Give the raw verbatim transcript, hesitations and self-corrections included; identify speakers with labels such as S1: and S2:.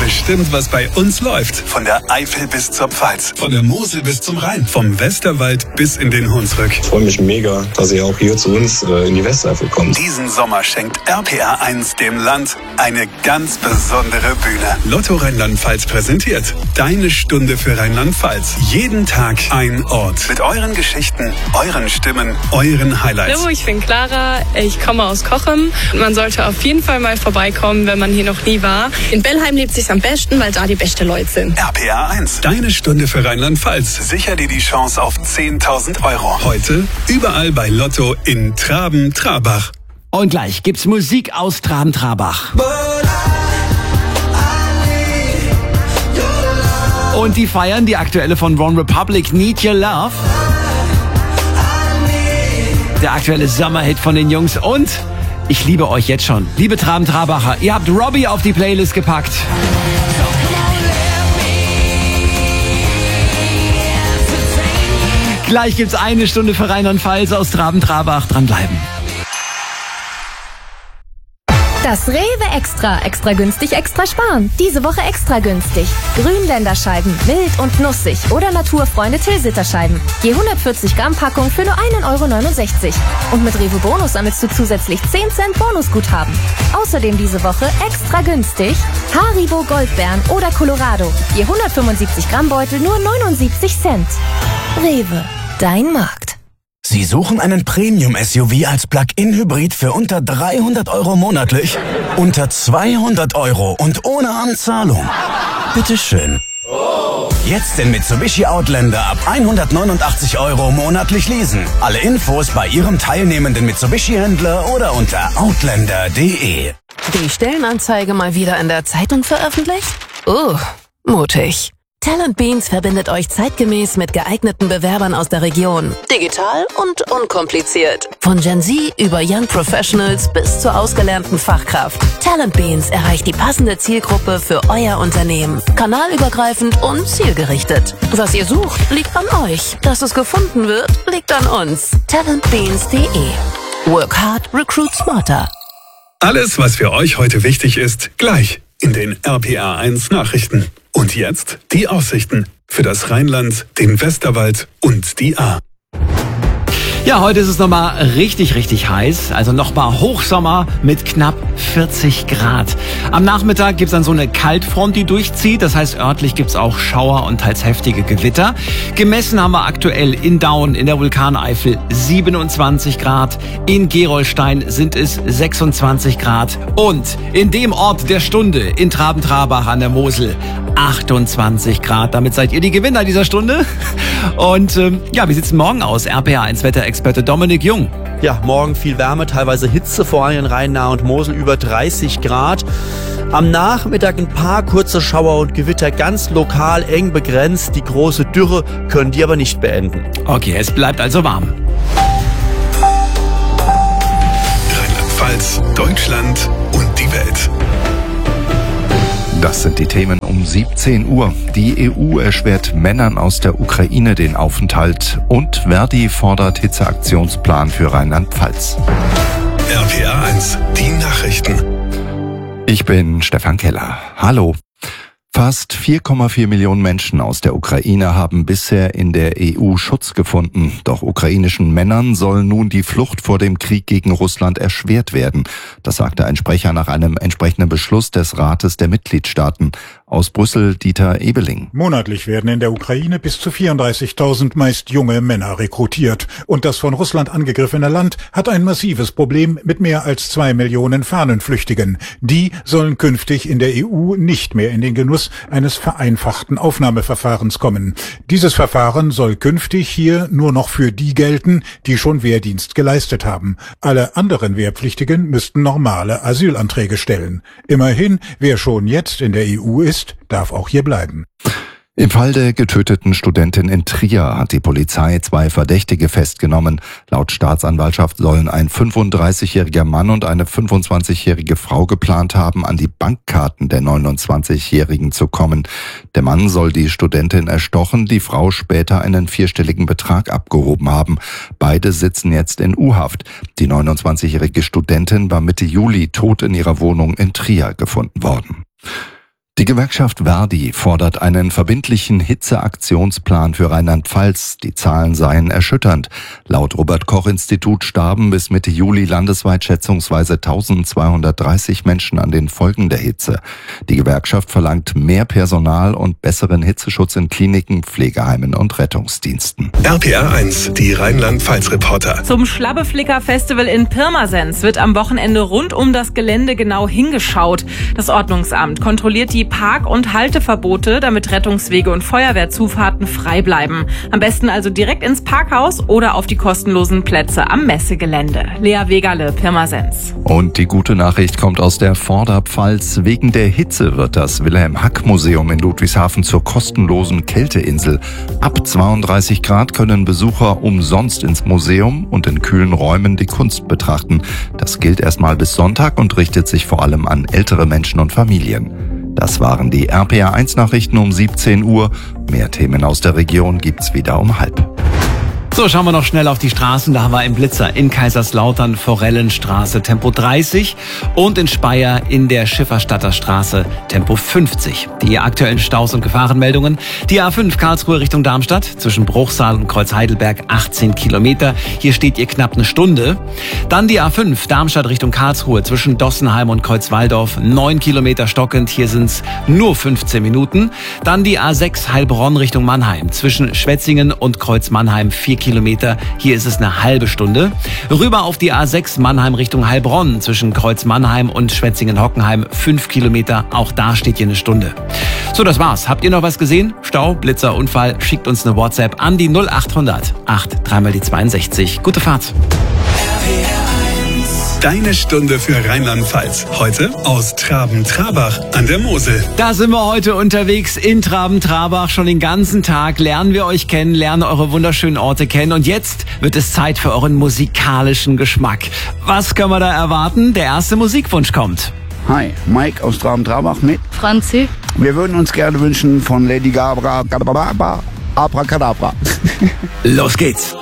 S1: bestimmt, was bei uns läuft. Von der Eifel bis zur Pfalz, von der Mosel bis zum Rhein, vom Westerwald bis in den Hunsrück.
S2: Ich freue mich mega, dass ihr auch hier zu uns äh, in die Westeifel kommt.
S1: Diesen Sommer schenkt R P R eins dem Land eine ganz besondere Bühne. Lotto Rheinland-Pfalz präsentiert Deine Stunde für Rheinland-Pfalz. Jeden Tag ein Ort. Mit euren Geschichten, euren Stimmen, euren Highlights.
S3: Hallo, ich bin Clara, ich komme aus Cochem. Man sollte auf jeden Fall mal vorbeikommen, wenn man hier noch nie war. In Bellheim lebt sich's am besten, weil da die beste Leute sind.
S1: R P R eins, Deine Stunde für Rheinland-Pfalz. Sicher dir die Chance auf zehntausend Euro. Heute überall bei Lotto in Traben-Trabach.
S4: Und gleich gibt's Musik aus Traben-Trabach. Und die feiern die aktuelle von One Republic, Need Your Love. Der aktuelle Sommerhit von den Jungs. Und ich liebe euch jetzt schon. Liebe Traben-Trabacher, ihr habt Robbie auf die Playlist gepackt. Gleich gibt's eine Stunde für Rheinland-Pfalz aus Traben-Trabach. Dranbleiben.
S5: Das Rewe Extra. Extra günstig, extra sparen. Diese Woche extra günstig. Grünländerscheiben, mild und nussig oder Naturfreunde Tilsiterscheiben. Je hundertvierzig Gramm Packung für nur ein Euro neunundsechzig. Und mit Rewe Bonus sammelst du zusätzlich zehn Cent Bonusguthaben. Außerdem diese Woche extra günstig Haribo Goldbeeren oder Colorado. Je hundertfünfundsiebzig Gramm Beutel nur neunundsiebzig Cent. Rewe, dein Markt.
S6: Sie suchen einen Premium-S U V als Plug-in-Hybrid für unter dreihundert Euro monatlich? Unter zweihundert Euro und ohne Anzahlung? Bitteschön. Jetzt den Mitsubishi Outlander ab hundertneunundachtzig Euro monatlich leasen. Alle Infos bei Ihrem teilnehmenden Mitsubishi-Händler oder unter outlander punkt de.
S7: Die Stellenanzeige mal wieder in der Zeitung veröffentlicht? Uh, mutig. Talent Beans verbindet euch zeitgemäß mit geeigneten Bewerbern aus der Region. Digital und unkompliziert. Von Gen Z über Young Professionals bis zur ausgelernten Fachkraft. Talent Beans erreicht die passende Zielgruppe für euer Unternehmen. Kanalübergreifend und zielgerichtet. Was ihr sucht, liegt an euch. Dass es gefunden wird, liegt an uns. talent beans punkt de. Work hard, recruit smarter.
S1: Alles, was für euch heute wichtig ist, gleich in den R P R eins Nachrichten. Und jetzt die Aussichten für das Rheinland, den Westerwald und die Ahr.
S4: Ja, heute ist es nochmal richtig, richtig heiß. Also nochmal Hochsommer mit knapp vierzig Grad. Am Nachmittag gibt's dann so eine Kaltfront, die durchzieht. Das heißt, örtlich gibt's auch Schauer und teils heftige Gewitter. Gemessen haben wir aktuell in Daun, in der Vulkaneifel, siebenundzwanzig Grad. In Gerolstein sind es sechsundzwanzig Grad. Und in dem Ort der Stunde, in Traben-Trabach an der Mosel, achtundzwanzig Grad. Damit seid ihr die Gewinner dieser Stunde. Und ähm, ja, wie sieht's morgen aus? R P R eins Wetterexperte Dominik Jung.
S8: Ja, morgen viel Wärme, teilweise Hitze, vor allem in Rhein, Nahe und Mosel über dreißig Grad. Am Nachmittag ein paar kurze Schauer und Gewitter, ganz lokal, eng begrenzt. Die große Dürre können die aber nicht beenden.
S4: Okay, es bleibt also warm.
S1: Rheinland-Pfalz, Deutschland und die Welt.
S9: Das sind die Themen um siebzehn Uhr. Die E U erschwert Männern aus der Ukraine den Aufenthalt und Verdi fordert Hitzeaktionsplan für Rheinland-Pfalz.
S1: R P R eins, die Nachrichten.
S9: Ich bin Stefan Keller. Hallo. Fast vier Komma vier Millionen Menschen aus der Ukraine haben bisher in der E U Schutz gefunden. Doch ukrainischen Männern soll nun die Flucht vor dem Krieg gegen Russland erschwert werden. Das sagte ein Sprecher nach einem entsprechenden Beschluss des Rates der Mitgliedstaaten. Aus Brüssel Dieter Ebeling.
S10: Monatlich werden in der Ukraine bis zu vierunddreißigtausend meist junge Männer rekrutiert. Und das von Russland angegriffene Land hat ein massives Problem mit mehr als zwei Millionen Fahnenflüchtigen. Die sollen künftig in der E U nicht mehr in den Genuss eines vereinfachten Aufnahmeverfahrens kommen. Dieses Verfahren soll künftig hier nur noch für die gelten, die schon Wehrdienst geleistet haben. Alle anderen Wehrpflichtigen müssten normale Asylanträge stellen. Immerhin, wer schon jetzt in der E U ist, darf auch hier bleiben.
S9: Im Fall der getöteten Studentin in Trier hat die Polizei zwei Verdächtige festgenommen. Laut Staatsanwaltschaft sollen ein fünfunddreißigjähriger Mann und eine fünfundzwanzigjährige Frau geplant haben, an die Bankkarten der neunundzwanzigjährigen zu kommen. Der Mann soll die Studentin erstochen, die Frau später einen vierstelligen Betrag abgehoben haben. Beide sitzen jetzt in U-Haft. Die neunundzwanzigjährige Studentin war Mitte Juli tot in ihrer Wohnung in Trier gefunden worden. Die Gewerkschaft Verdi fordert einen verbindlichen Hitzeaktionsplan für Rheinland-Pfalz. Die Zahlen seien erschütternd. Laut Robert-Koch-Institut starben bis Mitte Juli landesweit schätzungsweise eintausendzweihundertdreißig Menschen an den Folgen der Hitze. Die Gewerkschaft verlangt mehr Personal und besseren Hitzeschutz in Kliniken, Pflegeheimen und Rettungsdiensten.
S1: R P R eins, die Rheinland-Pfalz-Reporter.
S11: Zum Schlabbeflicker-Festival in Pirmasens wird am Wochenende rund um das Gelände genau hingeschaut. Das Ordnungsamt kontrolliert die Park- und Halteverbote, damit Rettungswege und Feuerwehrzufahrten frei bleiben. Am besten also direkt ins Parkhaus oder auf die kostenlosen Plätze am Messegelände. Lea Wegerle, Pirmasens.
S9: Und die gute Nachricht kommt aus der Vorderpfalz. Wegen der Hitze wird das Wilhelm-Hack-Museum in Ludwigshafen zur kostenlosen Kälteinsel. Ab zweiunddreißig Grad können Besucher umsonst ins Museum und in kühlen Räumen die Kunst betrachten. Das gilt erstmal bis Sonntag und richtet sich vor allem an ältere Menschen und Familien. Das waren die R P R eins Nachrichten um siebzehn Uhr. Mehr Themen aus der Region gibt's wieder um halb.
S4: So, schauen wir noch schnell auf die Straßen. Da haben wir einen Blitzer in Kaiserslautern, Forellenstraße, Tempo dreißig und in Speyer in der Schifferstadter Straße, Tempo fünfzig. Die aktuellen Staus und Gefahrenmeldungen. Die A fünf Karlsruhe Richtung Darmstadt, zwischen Bruchsal und Kreuzheidelberg, achtzehn Kilometer. Hier steht ihr knapp eine Stunde. Dann die A fünf Darmstadt Richtung Karlsruhe, zwischen Dossenheim und Kreuzwaldorf, neun Kilometer stockend. Hier sind's nur fünfzehn Minuten. Dann die A sechs Heilbronn Richtung Mannheim, zwischen Schwetzingen und Kreuzmannheim, vier Kilometer. Hier ist es eine halbe Stunde. Rüber auf die A sechs Mannheim Richtung Heilbronn, zwischen Kreuz Mannheim und Schwetzingen-Hockenheim, fünf Kilometer. Auch da steht hier eine Stunde. So, das war's. Habt ihr noch was gesehen? Stau, Blitzer, Unfall? Schickt uns eine WhatsApp an die null achthundert acht drei mal die zweiundsechzig. Gute Fahrt.
S1: Deine Stunde für Rheinland-Pfalz. Heute aus Traben-Trabach an der Mosel.
S4: Da sind wir heute unterwegs in Traben-Trabach. Schon den ganzen Tag lernen wir euch kennen, lernen eure wunderschönen Orte kennen. Und jetzt wird es Zeit für euren musikalischen Geschmack. Was können wir da erwarten? Der erste Musikwunsch kommt.
S12: Hi, Mike aus Traben-Trabach mit
S13: Franzi.
S12: Wir würden uns gerne wünschen von Lady Gaga, Abracadabra.
S4: Los geht's.